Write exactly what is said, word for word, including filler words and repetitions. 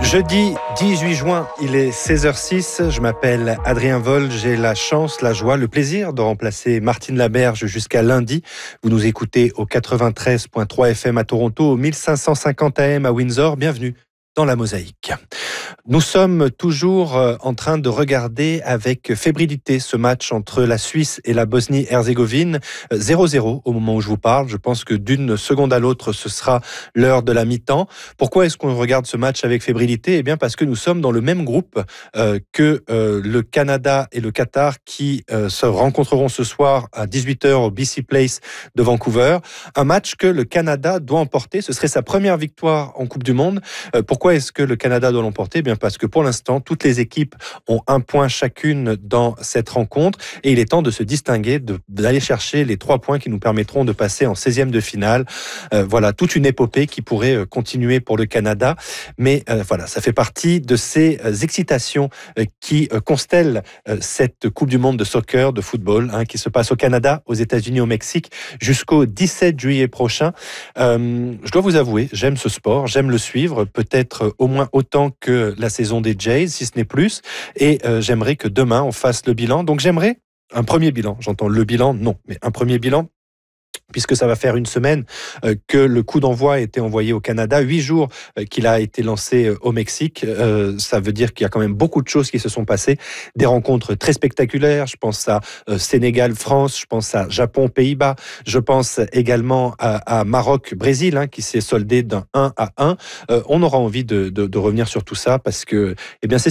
Jeudi dix-huit juin, il est seize heures six. Je m'appelle Adrien Vol. J'ai la chance, la joie, le plaisir de remplacer Martine Laberge jusqu'à lundi. Vous nous écoutez au quatre-vingt-treize virgule trois F M à Toronto, au mille cinq cent cinquante A M à Windsor. Bienvenue dans la Mosaïque. Nous sommes toujours en train de regarder avec fébrilité ce match entre la Suisse et la Bosnie-Herzégovine. zéro zéro au moment où je vous parle. Je pense que d'une seconde à l'autre, ce sera l'heure de la mi-temps. Pourquoi est-ce qu'on regarde ce match avec fébrilité ? Eh bien parce que nous sommes dans le même groupe euh, que euh, le Canada et le Qatar qui euh, se rencontreront ce soir à dix-huit heures au B C Place de Vancouver. Un match que le Canada doit emporter. Ce serait sa première victoire en Coupe du Monde. Euh, pourquoi est-ce que le Canada doit l'emporter ? Eh bien parce que pour l'instant, toutes les équipes ont un point chacune dans cette rencontre et il est temps de se distinguer, de, d'aller chercher les trois points qui nous permettront de passer en seizième de finale. Euh, voilà, toute une épopée qui pourrait continuer pour le Canada, mais euh, voilà, ça fait partie de ces euh, excitations euh, qui euh, constellent euh, cette Coupe du Monde de soccer, de football, hein, qui se passe au Canada, aux États-Unis, au Mexique, jusqu'au dix-sept juillet prochain. Euh, je dois vous avouer, j'aime ce sport, j'aime le suivre, peut-être au moins autant que la saison des Jays, si ce n'est plus. Et euh, j'aimerais que demain, on fasse le bilan. Donc j'aimerais un premier bilan. J'entends le bilan, non, mais un premier bilan, puisque ça va faire une semaine euh, que le coup d'envoi a été envoyé au Canada, huit jours euh, qu'il a été lancé euh, au Mexique. Euh, ça veut dire qu'il y a quand même beaucoup de choses qui se sont passées, des rencontres très spectaculaires. Je pense à euh, Sénégal-France, je pense à Japon-Pays-Bas, je pense également à, à Maroc-Brésil, hein, qui s'est soldé d'un un à un. Euh, on aura envie de, de, de revenir sur tout ça parce que, eh bien, c'est